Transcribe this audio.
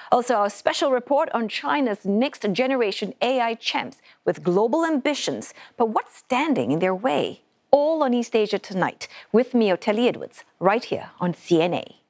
Also, our special report on China's next generation AI champs with global ambitions, but what's standing in their way? All on East Asia Tonight with me, Oteli Edwards, right here on CNA.